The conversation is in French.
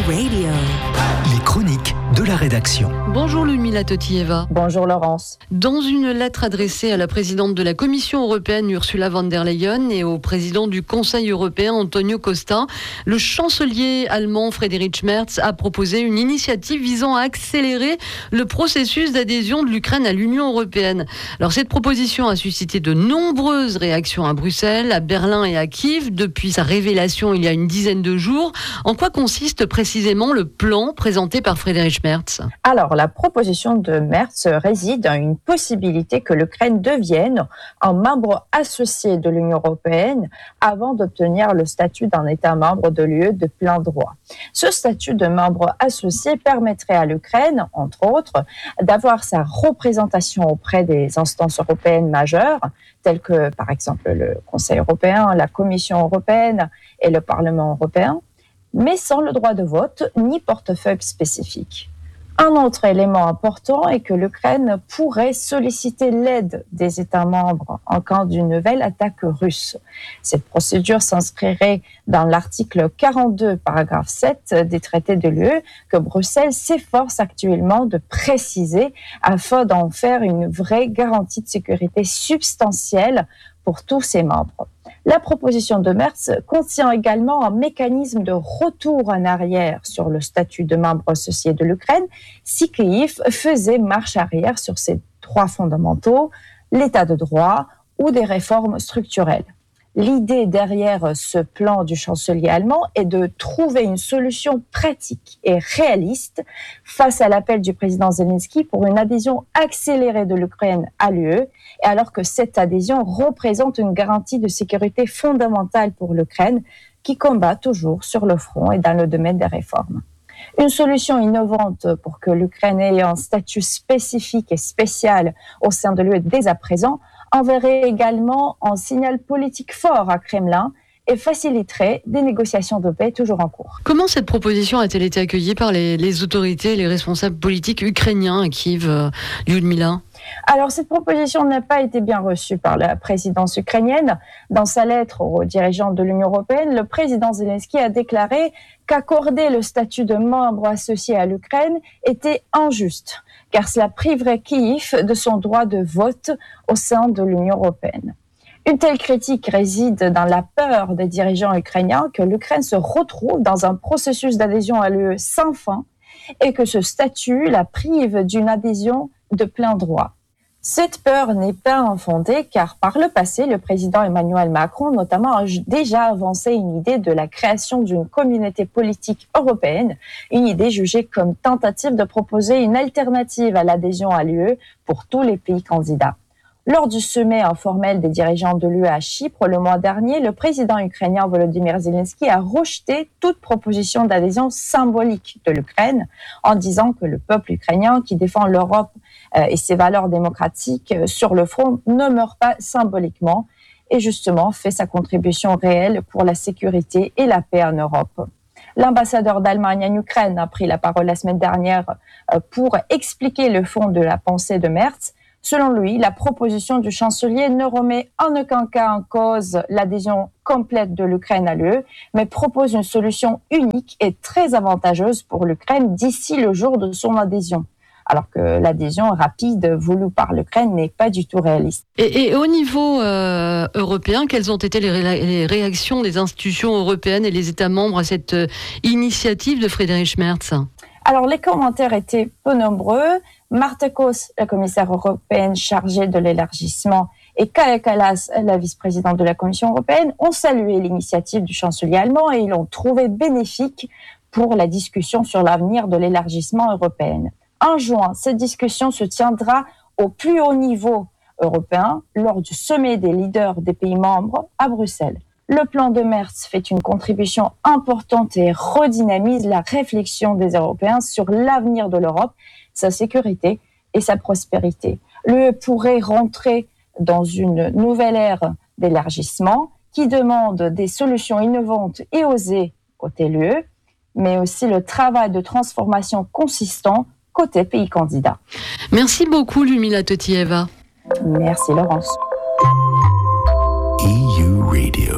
Radio. Les chroniques de la rédaction. Bonjour Ludmila Totieva. Bonjour Laurence. Dans une lettre adressée à la présidente de la Commission européenne Ursula von der Leyen et au président du Conseil européen Antonio Costa, le chancelier allemand Friedrich Merz a proposé une initiative visant à accélérer le processus d'adhésion de l'Ukraine à l'Union européenne. Alors cette proposition a suscité de nombreuses réactions à Bruxelles, à Berlin et à Kiev depuis sa révélation il y a une dizaine de jours. En quoi consiste précisément le plan présenté par Friedrich Merz ? Alors, la proposition de Merz réside dans une possibilité que l'Ukraine devienne un membre associé de l'Union européenne avant d'obtenir le statut d'un État membre de l'UE de plein droit. Ce statut de membre associé permettrait à l'Ukraine, entre autres, d'avoir sa représentation auprès des instances européennes majeures, telles que, par exemple, le Conseil européen, la Commission européenne et le Parlement européen, mais sans le droit de vote ni portefeuille spécifique. Un autre élément important est que l'Ukraine pourrait solliciter l'aide des États membres en cas d'une nouvelle attaque russe. Cette procédure s'inscrirait dans l'article 42, paragraphe 7 des traités de l'UE que Bruxelles s'efforce actuellement de préciser afin d'en faire une vraie garantie de sécurité substantielle pour tous ses membres. La proposition de Merz contient également un mécanisme de retour en arrière sur le statut de membre associé de l'Ukraine si Kiev faisait marche arrière sur ses droits fondamentaux, l'état de droit ou des réformes structurelles. L'idée derrière ce plan du chancelier allemand est de trouver une solution pratique et réaliste face à l'appel du président Zelensky pour une adhésion accélérée de l'Ukraine à l'UE, et alors que cette adhésion représente une garantie de sécurité fondamentale pour l'Ukraine qui combat toujours sur le front et dans le domaine des réformes. Une solution innovante pour que l'Ukraine ait un statut spécifique et spécial au sein de l'UE dès à présent enverrait également un signal politique fort à Kremlin et faciliterait des négociations de paix toujours en cours. Comment cette proposition a-t-elle été accueillie par les autorités et les responsables politiques ukrainiens à Kiev, Ludmila ? Alors, cette proposition n'a pas été bien reçue par la présidence ukrainienne. Dans sa lettre aux dirigeants de l'Union européenne, le président Zelensky a déclaré qu'accorder le statut de membre associé à l'Ukraine était injuste, car cela priverait Kiev de son droit de vote au sein de l'Union européenne. Une telle critique réside dans la peur des dirigeants ukrainiens que l'Ukraine se retrouve dans un processus d'adhésion à l'UE sans fin et que ce statut la prive d'une adhésion de plein droit. Cette peur n'est pas infondée car par le passé, le président Emmanuel Macron notamment a déjà avancé une idée de la création d'une communauté politique européenne, une idée jugée comme tentative de proposer une alternative à l'adhésion à l'UE pour tous les pays candidats. Lors du sommet informel des dirigeants de l'UE à Chypre le mois dernier, le président ukrainien Volodymyr Zelensky a rejeté toute proposition d'adhésion symbolique de l'Ukraine en disant que le peuple ukrainien qui défend l'Europe et ses valeurs démocratiques sur le front ne meurt pas symboliquement et justement fait sa contribution réelle pour la sécurité et la paix en Europe. L'ambassadeur d'Allemagne en Ukraine a pris la parole la semaine dernière pour expliquer le fond de la pensée de Merz. Selon lui, la proposition du chancelier ne remet en aucun cas en cause l'adhésion complète de l'Ukraine à l'UE, mais propose une solution unique et très avantageuse pour l'Ukraine d'ici le jour de son adhésion. Alors que l'adhésion rapide voulue par l'Ukraine n'est pas du tout réaliste. Et au niveau européen, quelles ont été les réactions des institutions européennes et les États membres à cette initiative de Friedrich Merz ? Alors, les commentaires étaient peu nombreux. Marta Kos, la commissaire européenne chargée de l'élargissement, et Kaja Kallas, la vice-présidente de la Commission européenne, ont salué l'initiative du chancelier allemand et ils l'ont trouvé bénéfique pour la discussion sur l'avenir de l'élargissement européen. En juin, cette discussion se tiendra au plus haut niveau européen lors du sommet des leaders des pays membres à Bruxelles. Le plan de Merz fait une contribution importante et redynamise la réflexion des Européens sur l'avenir de l'Europe, sa sécurité et sa prospérité. L'UE pourrait rentrer dans une nouvelle ère d'élargissement qui demande des solutions innovantes et osées côté l'UE, mais aussi le travail de transformation consistant côté pays candidat. Merci beaucoup, Ludmila Totieva. Merci, Laurence. EU Radio.